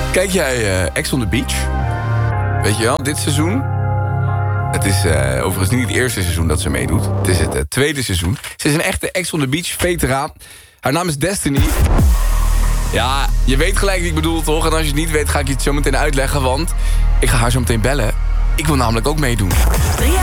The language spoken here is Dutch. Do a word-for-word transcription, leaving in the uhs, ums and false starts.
Kijk jij uh, Ex on the Beach? Weet je wel, dit seizoen. Het is uh, overigens niet het eerste seizoen dat ze meedoet. Het is het uh, tweede seizoen. Ze is een echte Ex on the Beach veteraan. Haar naam is Destiny. Ja, je weet gelijk wie ik bedoel, toch? En als je het niet weet, ga ik je het zo meteen uitleggen. Want ik ga haar zo meteen bellen. Ik wil namelijk ook meedoen.